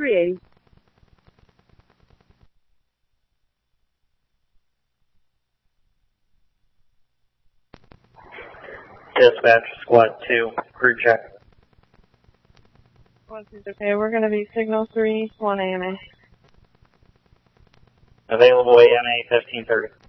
380. Dispatch, Squad 2, crew check. Okay, we're going to be signal 3, 1 AMA. Available AMA 1530.